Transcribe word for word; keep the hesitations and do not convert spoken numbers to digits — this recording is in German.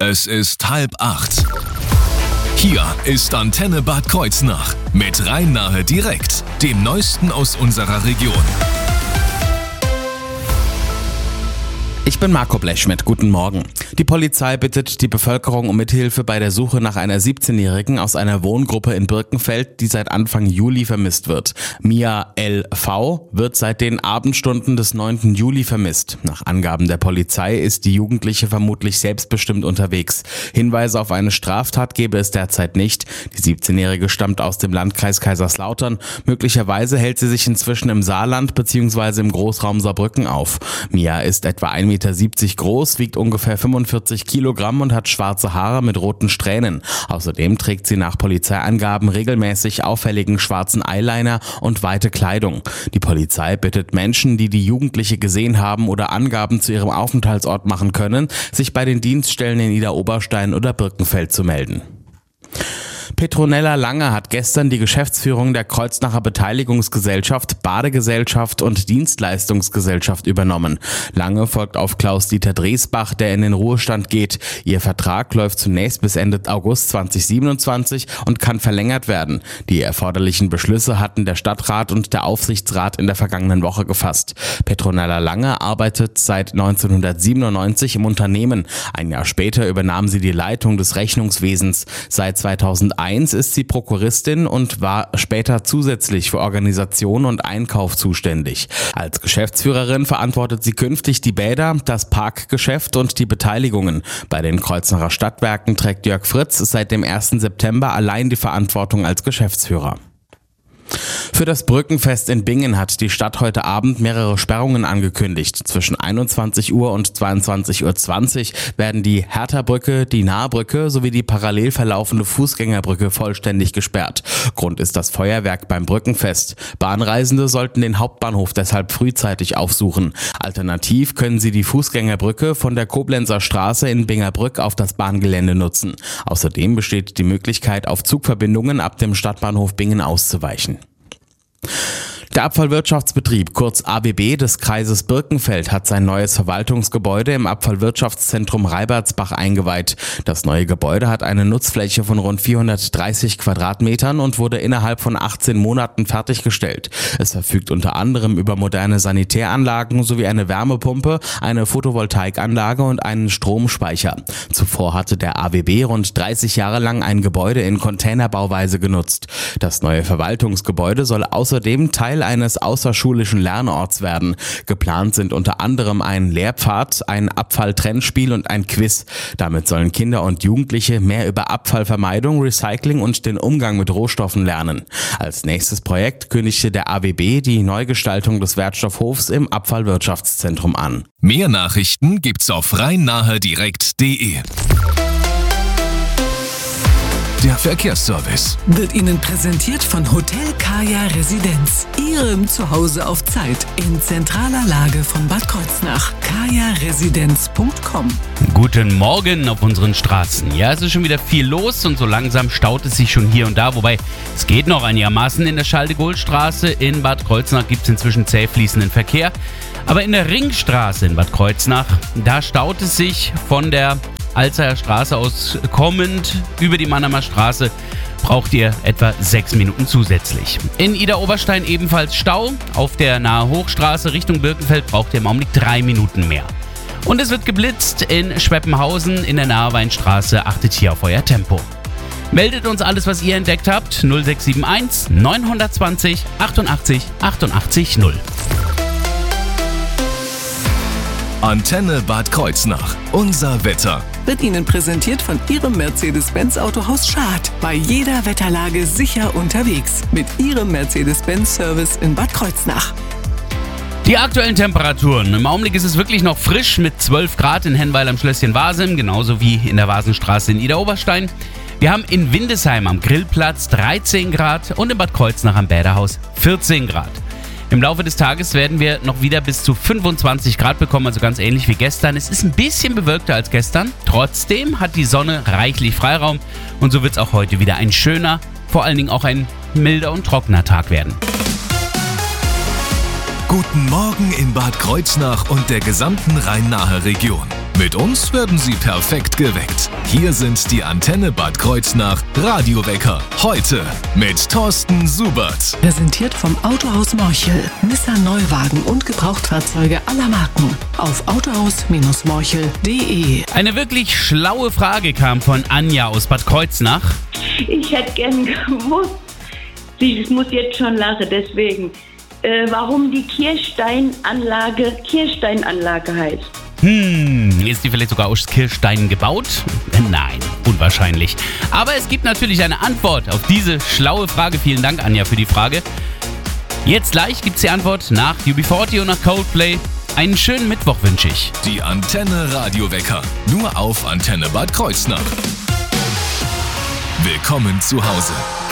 Es ist halb acht. Hier ist Antenne Bad Kreuznach mit Rhein-Nahe direkt, dem Neuesten aus unserer Region. Ich bin Marco Blechschmidt, guten Morgen. Die Polizei bittet die Bevölkerung um Mithilfe bei der Suche nach einer siebzehnjährigen aus einer Wohngruppe in Birkenfeld, die seit Anfang Juli vermisst wird. Mia L V wird seit den Abendstunden des neunten Juli vermisst. Nach Angaben der Polizei ist die Jugendliche vermutlich selbstbestimmt unterwegs. Hinweise auf eine Straftat gebe es derzeit nicht. Die siebzehnjährige stammt aus dem Landkreis Kaiserslautern. Möglicherweise hält sie sich inzwischen im Saarland bzw. im Großraum Saarbrücken auf. Mia ist etwa ein Meter siebzig groß, wiegt ungefähr fünfundvierzig Kilogramm und hat schwarze Haare mit roten Strähnen. Außerdem trägt sie nach Polizeiangaben regelmäßig auffälligen schwarzen Eyeliner und weite Kleidung. Die Polizei bittet Menschen, die die Jugendliche gesehen haben oder Angaben zu ihrem Aufenthaltsort machen können, sich bei den Dienststellen in Idar-Oberstein oder Birkenfeld zu melden. Petronella Lange hat gestern die Geschäftsführung der Kreuznacher Beteiligungsgesellschaft, Badegesellschaft und Dienstleistungsgesellschaft übernommen. Lange folgt auf Klaus-Dieter Dresbach, der in den Ruhestand geht. Ihr Vertrag läuft zunächst bis Ende August zweitausendsiebenundzwanzig und kann verlängert werden. Die erforderlichen Beschlüsse hatten der Stadtrat und der Aufsichtsrat in der vergangenen Woche gefasst. Petronella Lange arbeitet seit neunzehnhundertsiebenundneunzig im Unternehmen. Ein Jahr später übernahm sie die Leitung des Rechnungswesens. Seit zweitausendeins ist sie Prokuristin und war später zusätzlich für Organisation und Einkauf zuständig. Als Geschäftsführerin verantwortet sie künftig die Bäder, das Parkgeschäft und die Beteiligungen. Bei den Kreuznacher Stadtwerken trägt Jörg Fritz seit dem ersten September allein die Verantwortung als Geschäftsführer. Für das Brückenfest in Bingen hat die Stadt heute Abend mehrere Sperrungen angekündigt. Zwischen einundzwanzig Uhr und zweiundzwanzig Uhr zwanzig werden die Hertha-Brücke, die Nahbrücke sowie die parallel verlaufende Fußgängerbrücke vollständig gesperrt. Grund ist das Feuerwerk beim Brückenfest. Bahnreisende sollten den Hauptbahnhof deshalb frühzeitig aufsuchen. Alternativ können sie die Fußgängerbrücke von der Koblenzer Straße in Bingerbrück auf das Bahngelände nutzen. Außerdem besteht die Möglichkeit, auf Zugverbindungen ab dem Stadtbahnhof Bingen auszuweichen. Der Abfallwirtschaftsbetrieb, kurz A B B, des Kreises Birkenfeld hat sein neues Verwaltungsgebäude im Abfallwirtschaftszentrum Reibertsbach eingeweiht. Das neue Gebäude hat eine Nutzfläche von rund vierhundertdreißig Quadratmetern und wurde innerhalb von achtzehn Monaten fertiggestellt. Es verfügt unter anderem über moderne Sanitäranlagen sowie eine Wärmepumpe, eine Photovoltaikanlage und einen Stromspeicher. Zuvor hatte der A B B rund dreißig Jahre lang ein Gebäude in Containerbauweise genutzt. Das neue Verwaltungsgebäude soll außerdem Teil eines außerschulischen Lernorts werden. Geplant sind unter anderem ein Lehrpfad, ein Abfalltrennspiel und ein Quiz. Damit sollen Kinder und Jugendliche mehr über Abfallvermeidung, Recycling und den Umgang mit Rohstoffen lernen. Als nächstes Projekt kündigte der A B B die Neugestaltung des Wertstoffhofs im Abfallwirtschaftszentrum an. Mehr Nachrichten gibt's auf rhein-nahe direkt punkt de. Der Verkehrsservice wird Ihnen präsentiert von Hotel Kaya Residenz, Ihrem Zuhause auf Zeit, in zentraler Lage von Bad Kreuznach. kaya residenz punkt com. Guten Morgen auf unseren Straßen. Ja, es ist schon wieder viel los und so langsam staut es sich schon hier und da, wobei es geht noch einigermaßen. In der Schaldegoldstraße in Bad Kreuznach gibt es inzwischen zäh fließenden Verkehr, aber in der Ringstraße in Bad Kreuznach, da staut es sich von der Alzeyer Straße aus kommend über die Mannheimer Straße braucht ihr etwa sechs Minuten zusätzlich. In Idar-Oberstein ebenfalls Stau. Auf der Nahe Hochstraße Richtung Birkenfeld braucht ihr im Augenblick drei Minuten mehr. Und es wird geblitzt in Schweppenhausen in der Nahe Weinstraße. Achtet hier auf euer Tempo. Meldet uns alles, was ihr entdeckt habt. null sechs sieben eins neun zwei null achtundachtzig achtundachtzig null. Antenne Bad Kreuznach. Unser Wetter. Wird Ihnen präsentiert von Ihrem Mercedes-Benz Autohaus Schad. Bei jeder Wetterlage sicher unterwegs. Mit Ihrem Mercedes-Benz-Service in Bad Kreuznach. Die aktuellen Temperaturen. Im Augenblick ist es wirklich noch frisch mit zwölf Grad in Hennweil am Schlösschen Wasem, genauso wie in der Wasenstraße in Idar-Oberstein. Wir haben in Windesheim am Grillplatz dreizehn Grad und in Bad Kreuznach am Bäderhaus vierzehn Grad. Im Laufe des Tages werden wir noch wieder bis zu fünfundzwanzig Grad bekommen, also ganz ähnlich wie gestern. Es ist ein bisschen bewölkter als gestern. Trotzdem hat die Sonne reichlich Freiraum und so wird es auch heute wieder ein schöner, vor allen Dingen auch ein milder und trockener Tag werden. Guten Morgen in Bad Kreuznach und der gesamten Rhein-Nahe Region. Mit uns werden Sie perfekt geweckt. Hier sind die Antenne Bad Kreuznach Radiowecker. Heute mit Thorsten Subert. Präsentiert vom Autohaus Morchel. Nissan Neuwagen und Gebrauchtfahrzeuge aller Marken. Auf autohaus Morchel punkt de. Eine wirklich schlaue Frage kam von Anja aus Bad Kreuznach. Ich hätte gern gewusst, ich muss jetzt schon lachen, deswegen, äh, warum die Kirchsteinanlage Kirchsteinanlage heißt. Hm, ist die vielleicht sogar aus Kirchsteinen gebaut? Nein, unwahrscheinlich. Aber es gibt natürlich eine Antwort auf diese schlaue Frage. Vielen Dank, Anja, für die Frage. Jetzt gleich gibt's die Antwort nach U B vierzig und nach Coldplay. Einen schönen Mittwoch wünsche ich. Die Antenne Radiowecker. Nur auf Antenne Bad Kreuznach. Willkommen zu Hause.